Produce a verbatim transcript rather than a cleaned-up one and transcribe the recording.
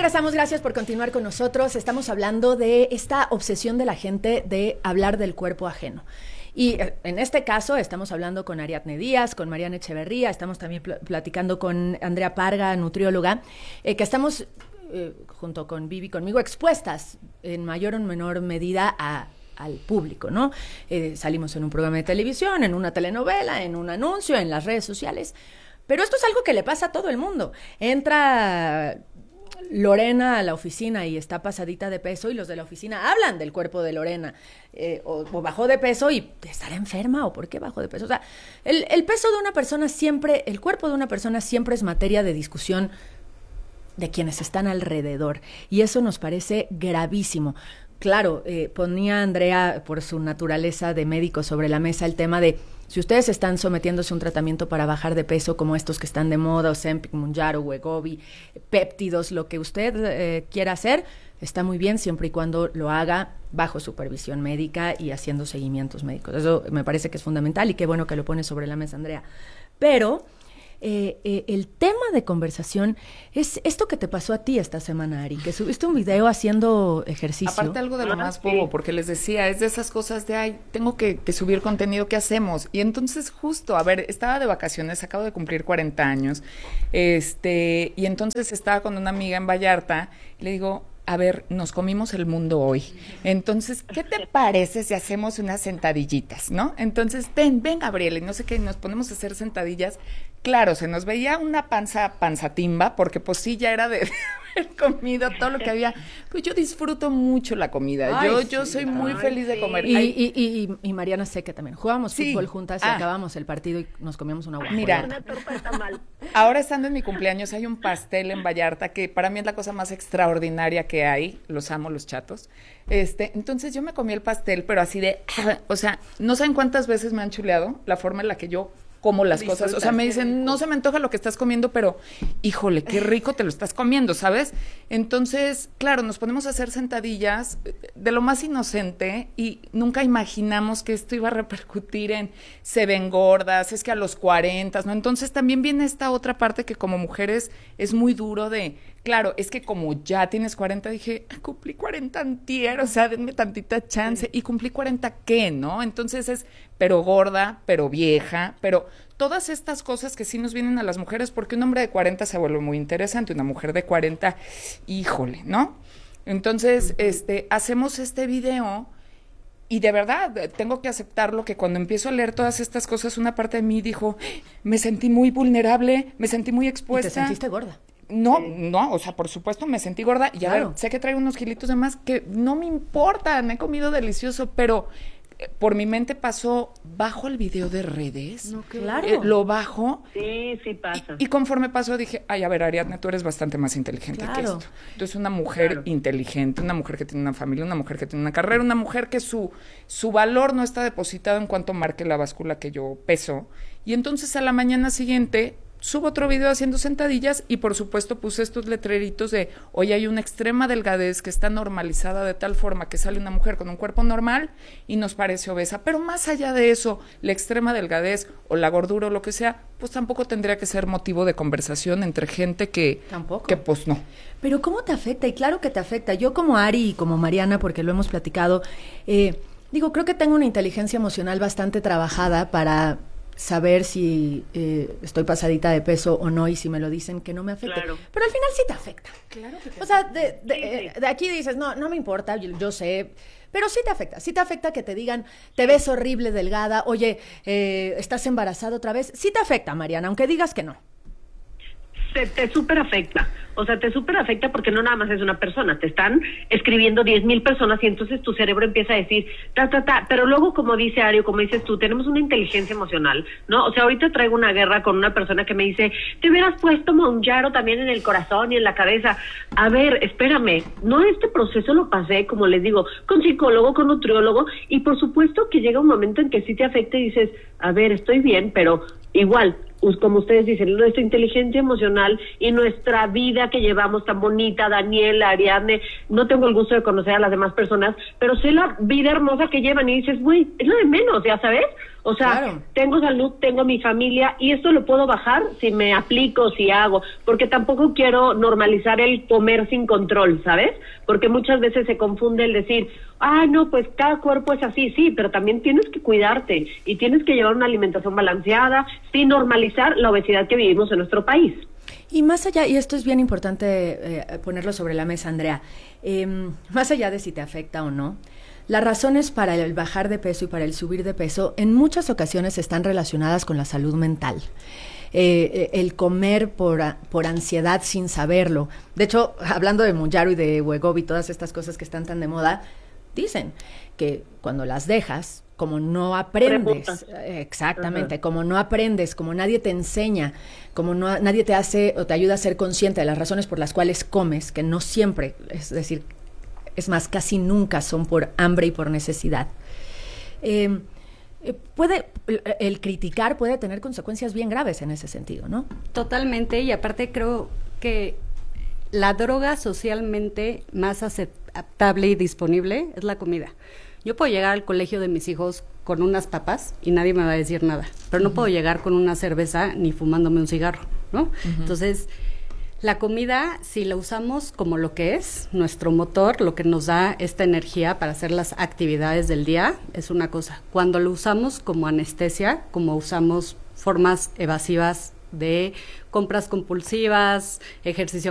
regresamos, gracias por continuar con nosotros. Estamos hablando de esta obsesión de la gente de hablar del cuerpo ajeno. Y en este caso estamos hablando con Ariadne Díaz, con Mariana Echeverría, estamos también pl- platicando con Andrea Parga, nutrióloga, eh, que estamos, eh, junto con Vivi, conmigo, expuestas en mayor o menor medida a... al público, ¿no? Eh, salimos en un programa de televisión, en una telenovela, en un anuncio, en las redes sociales, pero esto es algo que le pasa a todo el mundo. Entra Lorena a la oficina y está pasadita de peso y los de la oficina hablan del cuerpo de Lorena, eh, o, o bajó de peso y estará enferma o por qué bajó de peso. O sea, el, el peso de una persona siempre, el cuerpo de una persona siempre es materia de discusión de quienes están alrededor y eso nos parece gravísimo. Claro, eh, ponía Andrea, por su naturaleza de médico, sobre la mesa el tema de si ustedes están sometiéndose a un tratamiento para bajar de peso, como estos que están de moda, Ozempic, Mounjaro, Wegovy, péptidos, lo que usted eh, quiera hacer, está muy bien siempre y cuando lo haga bajo supervisión médica y haciendo seguimientos médicos. Eso me parece que es fundamental y qué bueno que lo pone sobre la mesa, Andrea. Pero... Eh, eh, el tema de conversación es esto que te pasó a ti esta semana, Ari, que subiste un video haciendo ejercicio. Aparte algo de lo más bobo, porque les decía, es de esas cosas de, ay, tengo que, que subir contenido, ¿qué hacemos? Y entonces justo, a ver, estaba de vacaciones, acabo de cumplir cuarenta años, este, y entonces estaba con una amiga en Vallarta, y le digo, a ver, nos comimos el mundo hoy. Entonces, ¿qué te parece si hacemos unas sentadillitas, no? Entonces, ven, ven, Gabriela, y no sé qué, y nos ponemos a hacer sentadillas. Claro, se nos veía una panza panzatimba, porque pues sí, ya era de haber comido todo lo que había. Pues yo disfruto mucho la comida. Ay, yo, sí, yo soy muy ay, feliz sí. de comer. Y, y, y, y Mariana sé que también. Jugábamos sí. fútbol juntas y ah. acabamos el partido y nos comíamos una guajolota. Mira, una torta de tamal. Ahora estando en mi cumpleaños hay un pastel en Vallarta que para mí es la cosa más extraordinaria que hay. Los amo, los chatos. Este, entonces yo me comí el pastel, pero así de, o sea, no saben cuántas veces me han chuleado la forma en la que yo como las cosas, o sea, me dicen, no se me antoja lo que estás comiendo, pero, híjole, qué rico te lo estás comiendo, ¿sabes? Entonces, claro, nos ponemos a hacer sentadillas de lo más inocente y nunca imaginamos que esto iba a repercutir en se ven gordas, es que a los cuarenta, ¿no? Entonces también viene esta otra parte que como mujeres es muy duro de, claro, es que como ya tienes cuarenta, dije, cumplí cuarenta antier, o sea, denme tantita chance, y cumplí cuarenta, ¿qué, no? Entonces es, pero gorda, pero vieja, pero todas estas cosas que sí nos vienen a las mujeres, porque un hombre de cuarenta se vuelve muy interesante, una mujer de cuarenta, híjole, ¿no? Entonces, este, hacemos este video y de verdad tengo que aceptarlo que cuando empiezo a leer todas estas cosas, una parte de mí dijo, me sentí muy vulnerable, me sentí muy expuesta. ¿Y te sentiste gorda? No, sí. no, o sea, por supuesto me sentí gorda y claro. a ver, sé que traigo unos kilitos de más que no me importan, he comido delicioso, pero por mi mente pasó, bajo el video de redes, no, claro. eh, lo bajo. Sí, sí pasa. Y, y conforme pasó dije, ay, a ver, Ariadne, tú eres bastante más inteligente claro. que esto. Entonces, una mujer claro. inteligente, una mujer que tiene una familia, una mujer que tiene una carrera, una mujer que su, su valor no está depositado en cuanto marque la báscula que yo peso. Y entonces a la mañana siguiente subo otro video haciendo sentadillas y por supuesto puse estos letreritos de hoy hay una extrema delgadez que está normalizada de tal forma que sale una mujer con un cuerpo normal y nos parece obesa, pero más allá de eso, la extrema delgadez o la gordura o lo que sea, pues tampoco tendría que ser motivo de conversación entre gente que, ¿Tampoco? que pues no. Pero ¿cómo te afecta? Y claro que te afecta. Yo como Ari y como Mariana, porque lo hemos platicado, eh, digo, creo que tengo una inteligencia emocional bastante trabajada para saber si eh, estoy pasadita de peso o no y si me lo dicen que no me afecta. Claro. Pero al final sí te afecta. Claro que te O sea, de, de, sí, sí. de aquí dices, no, no me importa, yo, yo sé, pero sí te afecta. Sí te afecta que te digan, te ves horrible, delgada, oye, eh, estás embarazada otra vez. Sí te afecta, Mariana, aunque digas que no. Te, te súper afecta, o sea, te súper afecta porque no nada más es una persona, te están escribiendo diez mil personas y entonces tu cerebro empieza a decir, ta, ta, ta, pero luego como dice Ario, como dices tú, tenemos una inteligencia emocional, ¿no? O sea, ahorita traigo una guerra con una persona que me dice, te hubieras puesto Mounjaro también en el corazón y en la cabeza. A ver, espérame, no este proceso lo pasé, como les digo, con psicólogo, con nutriólogo, y por supuesto que llega un momento en que sí te afecta y dices, a ver, estoy bien, pero igual, como ustedes dicen, nuestra inteligencia emocional y nuestra vida que llevamos tan bonita, Daniela, Ariadne, no tengo el gusto de conocer a las demás personas, pero sé la vida hermosa que llevan y dices, güey, es lo de menos, ya sabes. O sea, claro, tengo salud, tengo mi familia y esto lo puedo bajar si me aplico, si hago, porque tampoco quiero normalizar el comer sin control, ¿sabes? Porque muchas veces se confunde el decir, ah, no, pues cada cuerpo es así, sí, pero también tienes que cuidarte y tienes que llevar una alimentación balanceada sin normalizar la obesidad que vivimos en nuestro país. Y más allá, y esto es bien importante eh, ponerlo sobre la mesa, Andrea, eh, más allá de si te afecta o no, las razones para el bajar de peso y para el subir de peso en muchas ocasiones están relacionadas con la salud mental. Eh, el comer por, por ansiedad sin saberlo. De hecho, hablando de Mounjaro y de Wegovy y todas estas cosas que están tan de moda, dicen que cuando las dejas, como no aprendes, exactamente, uh-huh. como no aprendes, como nadie te enseña, como no, nadie te hace o te ayuda a ser consciente de las razones por las cuales comes, que no siempre, es decir, es más, casi nunca son por hambre y por necesidad. Eh, puede, el, el criticar puede tener consecuencias bien graves en ese sentido, ¿no? Totalmente, y aparte creo que la droga socialmente más aceptable y disponible es la comida. Yo puedo llegar al colegio de mis hijos con unas papas y nadie me va a decir nada, pero no uh-huh. puedo llegar con una cerveza ni fumándome un cigarro, ¿no? Uh-huh. Entonces, la comida, si la usamos como lo que es, nuestro motor, lo que nos da esta energía para hacer las actividades del día, es una cosa. Cuando lo usamos como anestesia, como usamos formas evasivas de compras compulsivas, ejercicio